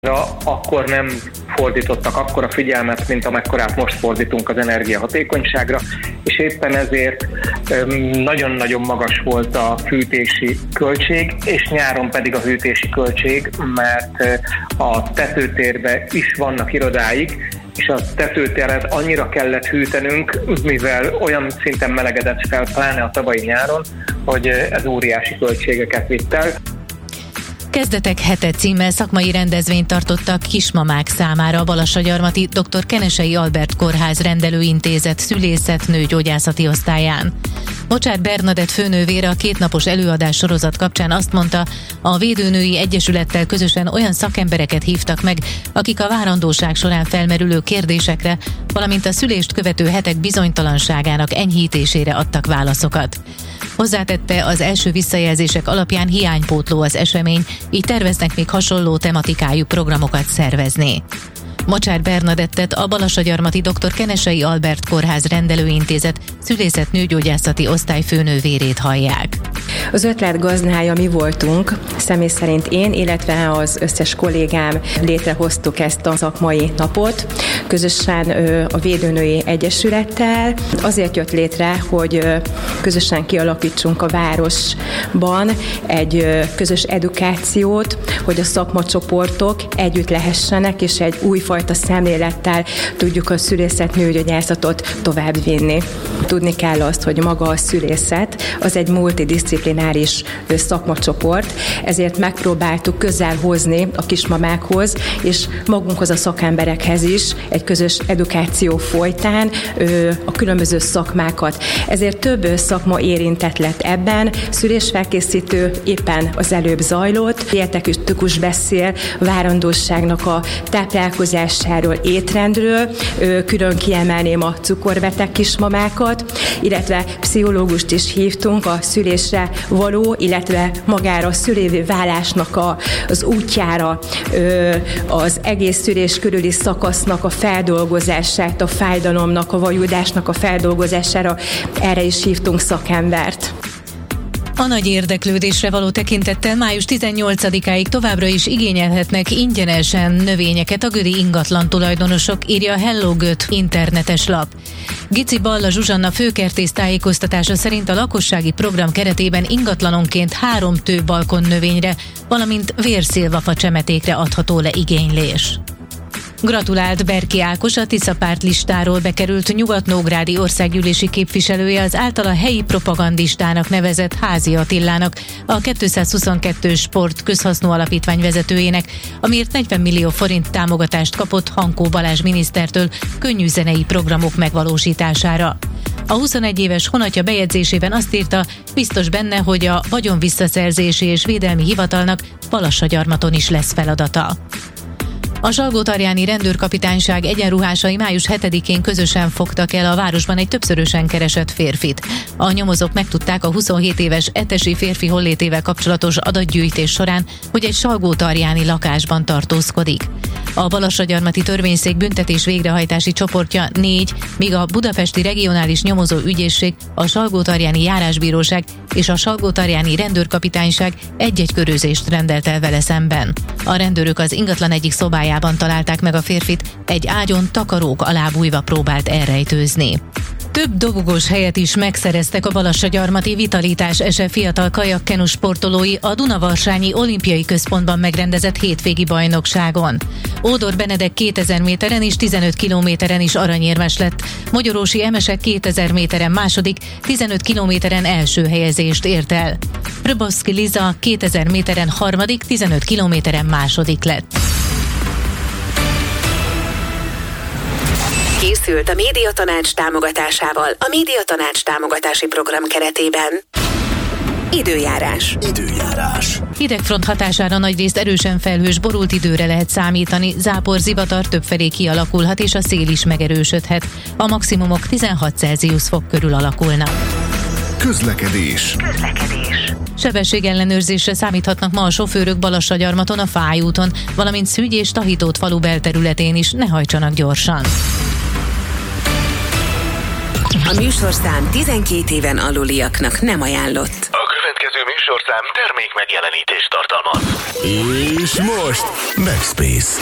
Akkor nem fordítottak akkora figyelmet, mint amekkorát most fordítunk az energiahatékonyságra, és éppen ezért nagyon-nagyon magas volt a fűtési költség, és nyáron pedig a hűtési költség, mert a tetőtérben is vannak irodáik, és a tetőtéret annyira kellett hűtenünk, mivel olyan szinten melegedett fel, pláne a tavalyi nyáron, hogy ez óriási költségeket vitt el. Kezdetek hete címmel szakmai rendezvényt tartottak kismamák számára a Balassagyarmati dr. Kenesei Albert Kórház Rendelőintézet szülészet-nőgyógyászati osztályán. Mocsár Bernadett főnővére a 2 napos előadás sorozat kapcsán azt mondta, a Védőnői Egyesülettel közösen olyan szakembereket hívtak meg, akik a várandóság során felmerülő kérdésekre, valamint a szülést követő hetek bizonytalanságának enyhítésére adtak válaszokat. Hozzátette, az első visszajelzések alapján hiánypótló az esemény, így terveznek még hasonló tematikájú programokat szervezni. Mocsár Bernadettet, a Balassagyarmati dr. Kenesei Albert Kórház Rendelőintézet szülészet-nőgyógyászati osztály főnővérét hallják. Az ötlet gazdája mi voltunk, személy szerint én, illetve az összes kollégám létrehoztuk ezt a szakmai napot, közösen a Védőnői Egyesülettel. Azért jött létre, hogy közösen kialakítsunk a városban egy közös edukációt, hogy a szakmacsoportok együtt lehessenek, és egy újfajta szemlélettel tudjuk a szülészet-nőgyógyászatot továbbvinni. Tudni kell azt, hogy maga a szülészet az egy multidisziplináris szakmacsoport, ezért megpróbáltuk közel hozni a kismamákhoz, és magunkhoz a szakemberekhez is egy közös edukáció folytán a különböző szakmákat. Ezért több szakma érintett lett ebben, szülésfelkészítő éppen az előbb zajlott, dietetikus beszél várandóságnak a táplálkozásáról, étrendről, külön kiemelném a cukorbeteg kismamákat, illetve pszichológust is hívtunk a szülésre való, illetve magára a szülévé válásnak az útjára, az egész szülés körüli szakasznak a feldolgozását, a fájdalomnak, a vajudásnak a feldolgozására, erre is hívtunk szakembert. A nagy érdeklődésre való tekintettel május 18-áig továbbra is igényelhetnek ingyenesen növényeket a gödi ingatlan tulajdonosok, írja a Hello Göt internetes lap. Gici Balla Zsuzsanna főkertész tájékoztatása szerint a lakossági program keretében ingatlanonként 3 tőbalkon növényre, valamint vérszilvafa csemetékre adható le igénylés. Gratulált Berki Ákos, a Tisza párt listáról bekerült nyugatnógrádi országgyűlési képviselője az általa helyi propagandistának nevezett Házi Attilának, a 222 Sport közhasznú alapítvány vezetőjének, amiért 40 millió forint támogatást kapott Hankó Balázs minisztertől könnyű zenei programok megvalósítására. A 21 éves honatja bejegyzésében azt írta, biztos benne, hogy a vagyonvisszaszerzési és védelmi hivatalnak Balassagyarmaton is lesz feladata. A Salgótarjáni rendőrkapitányság egyenruhásai május 7-én közösen fogtak el a városban egy többszörösen keresett férfit. A nyomozók megtudták a 27 éves etesi férfi hollétével kapcsolatos adatgyűjtés során, hogy egy salgótarjáni lakásban tartózkodik. A Balassagyarmati törvényszék büntetés végrehajtási csoportja 4, míg a Budapesti Regionális Nyomozó Ügyészség, a Salgótarjáni Járásbíróság és a Salgótarjáni Rendőrkapitányság egy-egy körözést rendelt el vele szemben. A rendőrök az ingatlan egyik szobájában találták meg a férfit, egy ágyon takarók alá bújva próbált elrejtőzni. Több dobogós helyet is megszereztek a Balassagyarmati Vitalitás SE fiatal kajakkenu sportolói a Dunavarsanyi Olimpiai Központban megrendezett hétvégi bajnokságon. Ódor Benedek 2000 méteren és 15 kilométeren is aranyérmes lett. Magyarósi Emese 2000 méteren második, 15 kilométeren első helyezést ért el. Röboszki Liza 2000 méteren harmadik, 15 kilométeren második lett. Készült a Médiatanács támogatásával a Médiatanács támogatási program keretében. Időjárás. Hidegfront hatására nagyrészt erősen felhős, borult időre lehet számítani, zápor, zivatar többfelé kialakulhat és a szél is megerősödhet. A maximumok 16 Celsius fok körül alakulnak. Közlekedés. Sebességellenőrzésre számíthatnak ma a sofőrök Balassagyarmaton, a Fály úton, valamint Szügy és Tahitót falu belterületén is, ne hajtsanak gyorsan. A műsorszám 12 éven aluliaknak nem ajánlott. A következő műsorszám termék megjelenítést tartalmaz. És most Backspace.